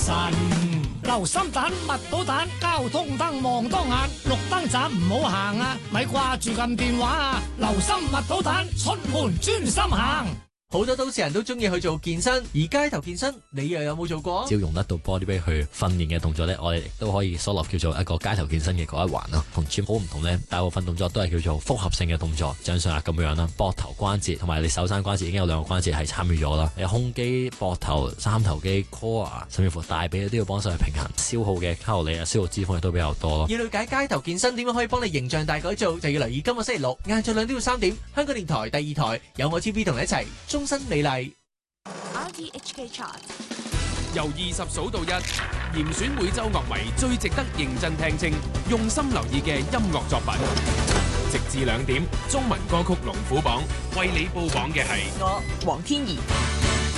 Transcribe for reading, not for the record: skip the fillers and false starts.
神。留心蛋、蜜到蛋，交通燈望多眼，綠燈盞唔好行啊！咪掛住撳電話啊！留心蜜到蛋，出門專心行。 好多都市人都中意去做健身，而街頭健身你又有冇做過？ 只要用得到 body weight 去訓練嘅動作咧，我哋亦都可以所落叫做一個街頭健身嘅嗰一環咯。同 gym 好唔同咧，大部分動作都係叫做複合性嘅動作，掌上壓咁樣啦。膊頭關節同埋你手踭關節已經有兩個關節係參與咗啦。你胸肌、膊頭、三頭肌、core 甚至乎大髀都要幫手去平衡，消耗嘅卡路里啊、消耗脂肪亦都比較多咯。 要了解街頭健身點樣可以幫你形象大改造，就要留意今個星期六晏晝2點到3點，香港電台第2台有我 TV 同你一齊終身美麗。 RTHK Chart 由20數到1，嚴選每週樂迷最值得認真聽清、用心留意嘅音樂作品。直至2點，中文歌曲龍虎榜為你報榜嘅係我黃天怡。